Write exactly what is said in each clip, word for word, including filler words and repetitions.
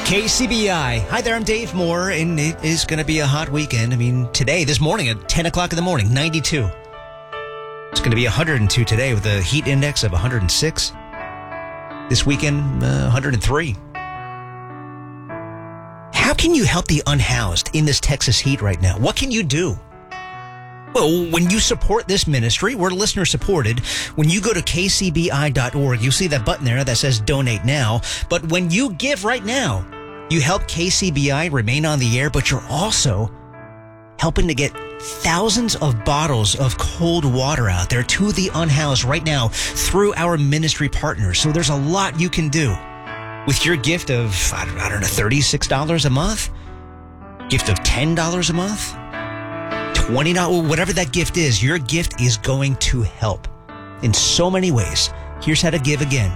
K C B I. Hi there, I'm Dave Moore, and it is going to be a hot weekend. I mean, today, this morning at ten o'clock in the morning, ninety-two. It's going to be one hundred two today with a heat index of one hundred six. This weekend, uh, one hundred three. How can you help the unhoused in this Texas heat right now? What can you do? Well, when you support this ministry, we're listener supported. When you go to K C B I dot org, you see that button there that says donate now. But when you give right now, you help K C B I remain on the air, but you're also helping to get thousands of bottles of cold water out there to the unhoused right now through our ministry partners. So there's a lot you can do with your gift of, I don't, I don't know, thirty-six dollars a month, gift of ten dollars a month, twenty dollars, whatever that gift is. Your gift is going to help in so many ways. Here's how to give again.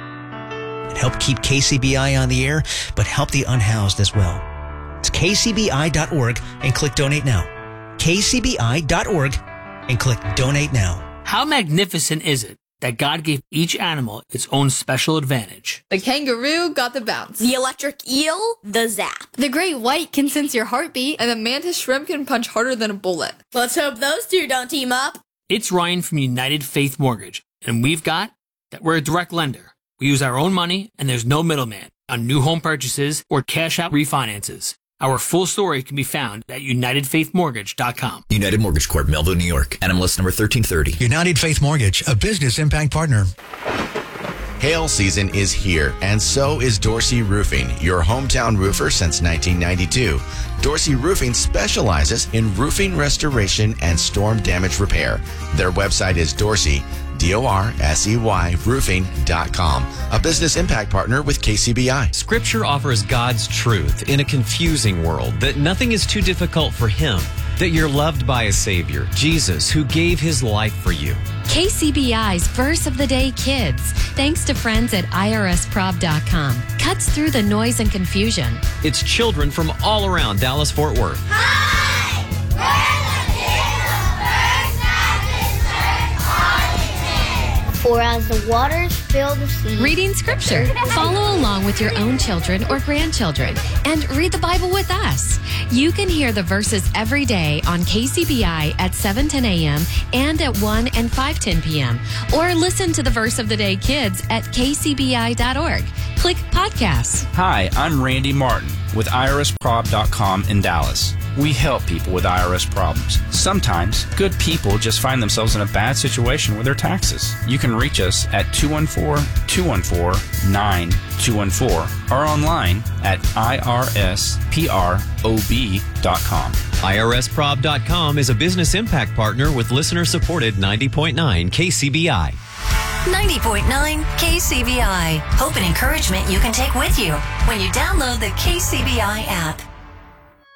And help keep K C B I on the air, but help the unhoused as well. It's K C B I dot org and click donate now. K C B I dot org and click donate now. How magnificent is it that God gave each animal its own special advantage? The kangaroo got the bounce. The electric eel, the zap. The great white can sense your heartbeat. And the mantis shrimp can punch harder than a bullet. Let's hope those two don't team up. It's Ryan from United Faith Mortgage, and we've got that we're a direct lender. We use our own money, and there's no middleman on new home purchases or cash out refinances. Our full story can be found at united faith mortgage dot com. United Mortgage Corp, Melville, New York. N M L S number thirteen thirty. United Faith Mortgage, a business impact partner. Hail season is here, and so is Dorsey Roofing, your hometown roofer since nineteen ninety-two. Dorsey Roofing specializes in roofing restoration and storm damage repair. Their website is Dorsey, D O R S E Y, roofing dot com, a business impact partner with K C B I. Scripture offers God's truth in a confusing world, that nothing is too difficult for Him, that you're loved by a Savior, Jesus, who gave His life for you. K C B I's Verse of the Day Kids, thanks to friends at I R S prob dot com, cuts through the noise and confusion. It's children from all around Dallas-Fort Worth. Hi! For as the waters fill the sea. Reading Scripture. Follow along with your own children or grandchildren and read the Bible with us. You can hear the verses every day on K C B I at seven ten a.m. and at one and five ten p.m. Or listen to the Verse of the Day Kids at K C B I dot org. Click Podcasts. Hi, I'm Randy Martin with I R S prob dot com in Dallas. We help people with I R S problems. Sometimes, good people just find themselves in a bad situation with their taxes. You can reach us at two one four, two one four, nine two one four or online at I R S prob dot com. I R S prob dot com is a business impact partner with listener-supported ninety point nine K C B I. ninety point nine K C B I. Hope and encouragement you can take with you when you download the K C B I app.